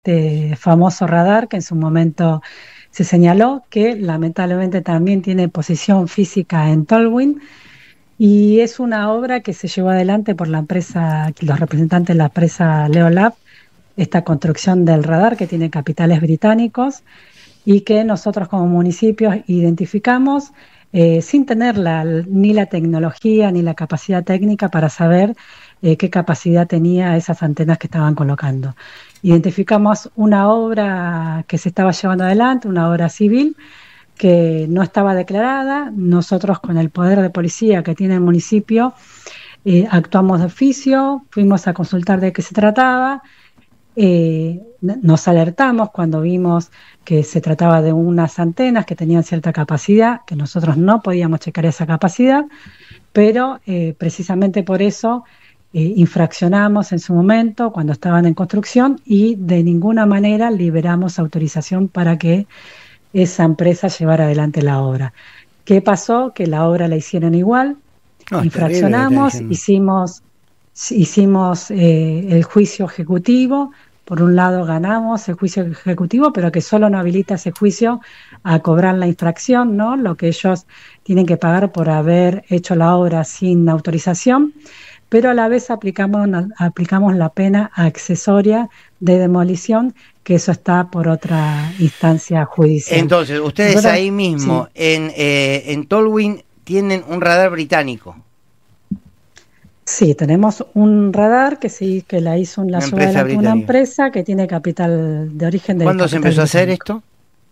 este famoso radar que en su momento se señaló, que lamentablemente también tiene posición física en Tolwyn, y es una obra que se llevó adelante por la empresa, los representantes de la empresa Leolab, esta construcción del radar que tiene capitales británicos y que nosotros como municipios identificamos sin tener ni la tecnología ni la capacidad técnica para saber qué capacidad tenía esas antenas que estaban colocando. Identificamos una obra que se estaba llevando adelante, una obra civil que no estaba declarada. Nosotros, con el poder de policía que tiene el municipio, actuamos de oficio, fuimos a consultar de qué se trataba. Nos alertamos cuando vimos que se trataba de unas antenas que tenían cierta capacidad, que nosotros no podíamos checar esa capacidad, pero precisamente por eso infraccionamos en su momento cuando estaban en construcción y de ninguna manera liberamos autorización para que esa empresa llevara adelante la obra. ¿Qué pasó? Que la obra la hicieron igual, infraccionamos, hicimos el juicio ejecutivo. Por un lado ganamos el juicio ejecutivo, pero que solo no habilita ese juicio a cobrar la infracción, ¿no? Lo que ellos tienen que pagar por haber hecho la obra sin autorización, pero a la vez aplicamos la pena accesoria de demolición, que eso está por otra instancia judicial. Entonces, ustedes Nosotros, ahí mismo, sí. en Tolwyn, tienen un radar británico. Sí, tenemos un radar que sí, que la hizo Una llevó empresa adelante una británica. empresa que tiene capital de origen de ¿Cuándo se capital empezó a hacer británico. esto?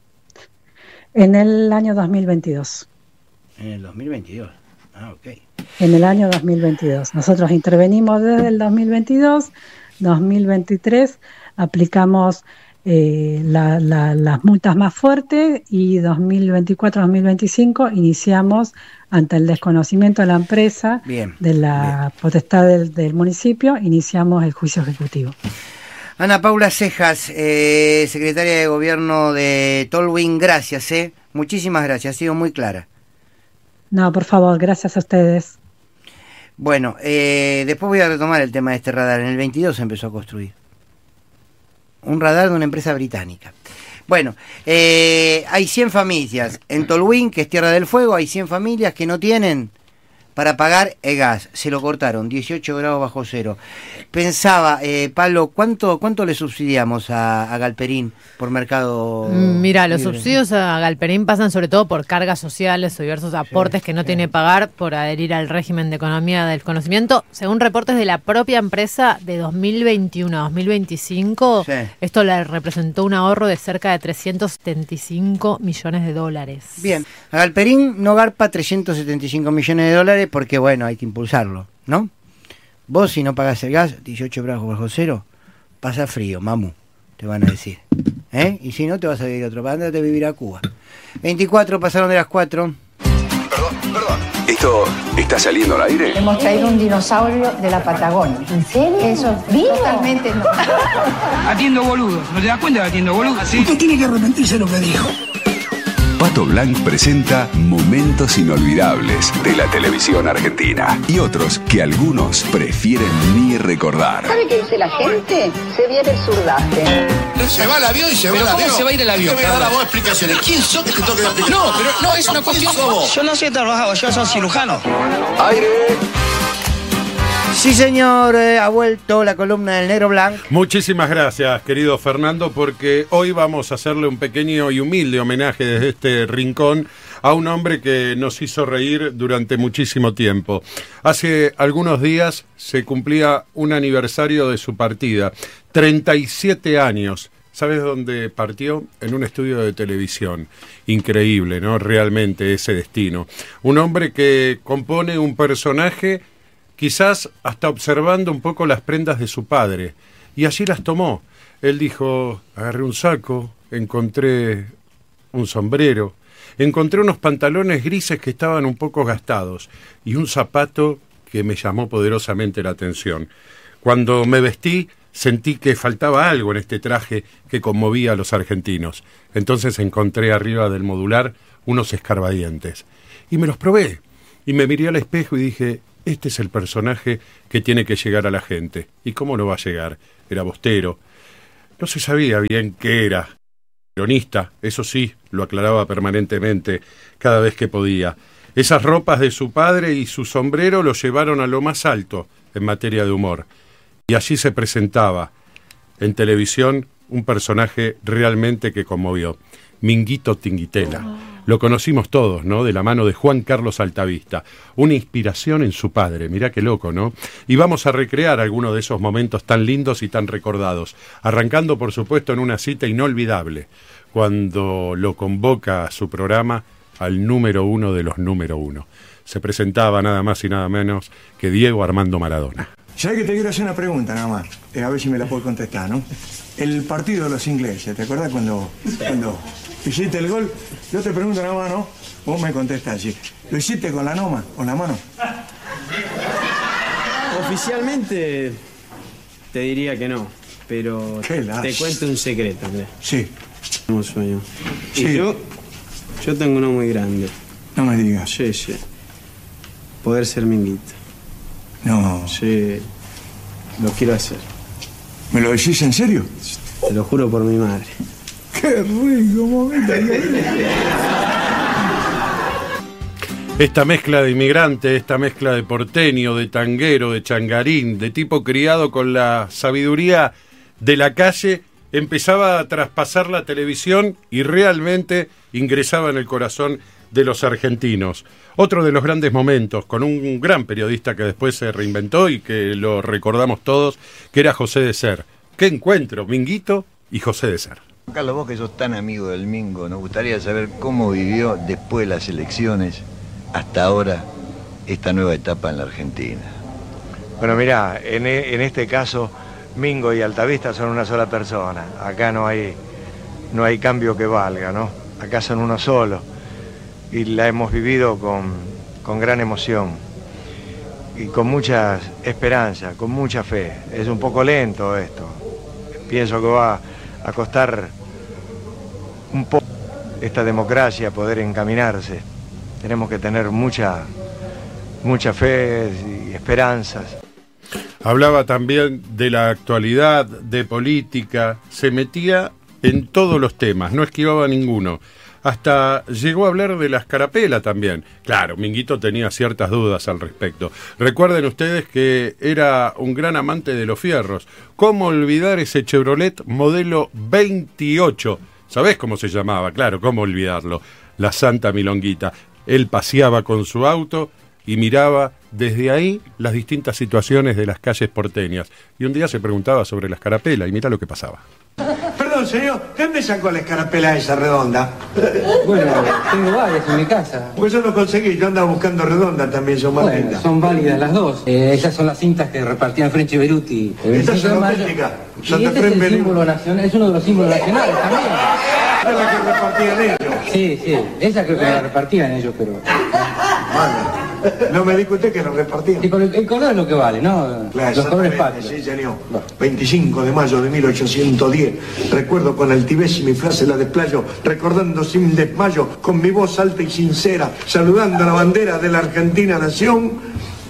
En el año 2022. En el 2022. Ah, ok. En el año 2022. Nosotros intervenimos desde el 2022, 2023, aplicamos las multas más fuertes, y 2024-2025 iniciamos, ante el desconocimiento de la empresa, Bien, de la potestad del municipio, iniciamos el juicio ejecutivo. Ana Paula Cejas, secretaria de Gobierno de Tolwyn, gracias, muchísimas gracias, ha sido muy clara. No, por favor, gracias a ustedes. Bueno, después voy a retomar el tema de este radar. En el 22 se empezó a construir un radar de una empresa británica. Bueno, hay 100 familias en Tolwyn, que es Tierra del Fuego, hay 100 familias que no tienen para pagar el gas. Se lo cortaron, 18 grados bajo cero. Pensaba, Pablo, ¿cuánto le subsidiamos a Galperín por Mercado Mira, los Libre? subsidios a Galperín pasan sobre todo por cargas sociales o diversos aportes que no tiene que pagar por adherir al régimen de economía del conocimiento. Según reportes de la propia empresa, de 2021 a 2025, esto le representó un ahorro de cerca de 375 millones de dólares. Bien, a Galperín no garpa 375 millones de dólares porque, bueno, hay que impulsarlo, ¿no? Vos, si no pagás el gas, 18 grados bajo cero, pasa frío, mamu, te van a decir. Y si no, te vas a vivir a otro país, andate a vivir a Cuba. 24 pasaron de las 4. Perdón. ¿Esto está saliendo al aire? Hemos traído un dinosaurio de la Patagonia. ¿En serio? Eso, ¿vivo? Totalmente no. Atiendo boludos, ¿no te das cuenta que atiendo boludos? ¿Sí? Usted tiene que arrepentirse de lo que dijo. Pato Blanc presenta momentos inolvidables de la televisión argentina y otros que algunos prefieren ni recordar. ¿Sabe qué dice la gente? Se viene el surdaje. Se va el avión y se va el avión. ¿Cómo se va a ir el avión? Yo me voy a dar a vos explicaciones. ¿Quién sos que te toque dar explicaciones? No, pero no, es una cuestión. Yo no soy trabajador, yo soy cirujano. Aire. Sí, señor, ha vuelto la columna del Negro Blanc. Muchísimas gracias, querido Fernando, porque hoy vamos a hacerle un pequeño y humilde homenaje desde este rincón a un hombre que nos hizo reír durante muchísimo tiempo. Hace algunos días se cumplía un aniversario de su partida, 37 años. ¿Sabes dónde partió? En un estudio de televisión. Increíble, ¿no? Realmente ese destino. Un hombre que compone un personaje quizás hasta observando un poco las prendas de su padre, y allí las tomó. Él dijo, agarré un saco, encontré un sombrero, encontré unos pantalones grises que estaban un poco gastados, y un zapato que me llamó poderosamente la atención. Cuando me vestí, sentí que faltaba algo en este traje que conmovía a los argentinos. Entonces encontré arriba del modular unos escarbadientes, y me los probé, y me miré al espejo y dije, este es el personaje que tiene que llegar a la gente. ¿Y cómo no va a llegar? Era bostero, No se sabía bien qué era. Peronista, eso sí, lo aclaraba permanentemente, cada vez que podía. Esas ropas de su padre y su sombrero lo llevaron a lo más alto en materia de humor. Y allí se presentaba, en televisión, un personaje realmente que conmovió. Minguito Tinguitela. Lo conocimos todos, ¿no? De la mano de Juan Carlos Altavista. Una inspiración en su padre, mirá qué loco, ¿no? Y vamos a recrear algunos de esos momentos tan lindos y tan recordados. Arrancando, por supuesto, en una cita inolvidable, cuando lo convoca a su programa al número 1 de los número 1. Se presentaba nada más y nada menos que Diego Armando Maradona. ¿Sabes que te quiero hacer una pregunta nada más? A ver si me la puedo contestar, ¿no? El partido de los ingleses, ¿te acuerdas cuando hiciste el gol? Yo te pregunto nada más, ¿no? Vos me contestás así. ¿Lo hiciste con la noma, con la mano? Oficialmente te diría que no, pero te cuento un secreto, Andrés. Sí. Un sueño. Sí. Y yo tengo uno muy grande. No me digas. Sí. Poder ser Minguito. No. Sí, lo quiero hacer. ¿Me lo decís en serio? Te lo juro por mi madre. ¡Qué rico momento! Esta mezcla de inmigrante, esta mezcla de porteño, de tanguero, de changarín, de tipo criado con la sabiduría de la calle, empezaba a traspasar la televisión y realmente ingresaba en el corazón de los argentinos. Otro de los grandes momentos, con un gran periodista que después se reinventó y que lo recordamos todos, que era José de Ser. ¡Qué encuentro! Minguito y José de Ser. Carlos, vos que sos tan amigo del Mingo, nos gustaría saber cómo vivió después de las elecciones hasta ahora esta nueva etapa en la Argentina. Bueno, mirá, en este caso Mingo y Altavista son una sola persona. Acá no hay cambio que valga, ¿no? Acá son uno solo. Y la hemos vivido con gran emoción y con mucha esperanza, con mucha fe. Es un poco lento esto. Pienso que va a costar un poco esta democracia poder encaminarse. Tenemos que tener mucha fe y esperanzas. Hablaba también de la actualidad, de política, se metía en todos los temas, no esquivaba ninguno. Hasta llegó a hablar de la escarapela también. Claro, Minguito tenía ciertas dudas al respecto. Recuerden ustedes que era un gran amante de los fierros. ¿Cómo olvidar ese Chevrolet modelo 28? ¿Sabés cómo se llamaba? Claro, ¿cómo olvidarlo? La Santa Milonguita. Él paseaba con su auto y miraba desde ahí las distintas situaciones de las calles porteñas. Y un día se preguntaba sobre la escarapela y mira lo que pasaba. Perdón, señor, ¿de dónde sacó la escarapela esa redonda? Bueno, tengo varias en mi casa. Pues yo no conseguí, yo andaba buscando redonda también, son más lindas. Son válidas las dos. Esas son las cintas que repartían French Beruti. Estas son auténticas. Y este es el símbolo nacional, es uno de los símbolos nacionales también. Esa es la que repartían ellos. Sí, esa creo que la repartían ellos, pero... Bueno, no me di cuenta que la repartían. Y el color es lo que vale, ¿no? Claro, los colores patrios. Sí, señor. 25 de mayo de 1810. Recuerdo con altivez y mi frase la desplayo, recordando sin desmayo, con mi voz alta y sincera, saludando a la bandera de la Argentina Nación.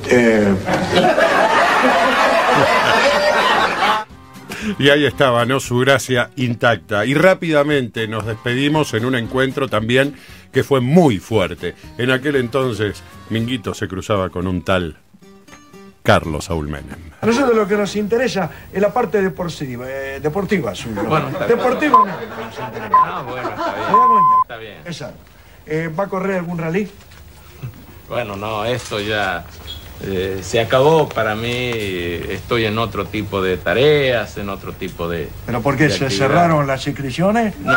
Y ahí estaba, ¿no? Su gracia intacta. Y rápidamente nos despedimos en un encuentro también que fue muy fuerte. En aquel entonces, Minguito se cruzaba con un tal Carlos Saúl Menem. A nosotros lo que nos interesa es la parte deportiva suya. Bueno, deportiva no nos interesa. Ah, bueno, está bien. ¿Se da cuenta? Está bien. Exacto. ¿Va a correr algún rally? Bueno, no, esto ya se acabó para mí. Estoy en otro tipo de tareas, en otro tipo de... ¿Pero por qué? ¿Se cerraron las inscripciones? No.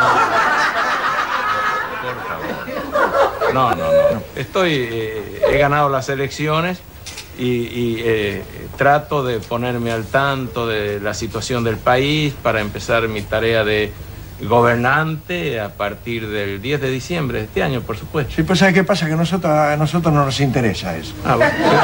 Por favor. No. He ganado las elecciones y trato de ponerme al tanto de la situación del país para empezar mi tarea de gobernante a partir del 10 de diciembre de este año, por supuesto. Sí, pues ¿sabe qué pasa? Que a nosotros no nos interesa eso. Bueno.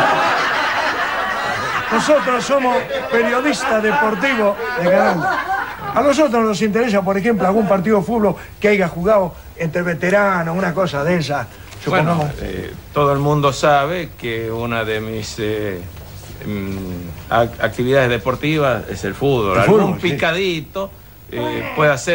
Nosotros somos periodistas deportivos de Canal. A nosotros nos interesa, por ejemplo, algún partido de fútbol que haya jugado entre veteranos, una cosa de esas. Bueno, todo el mundo sabe que una de mis actividades deportivas es el fútbol. Algún picadito, pueda ser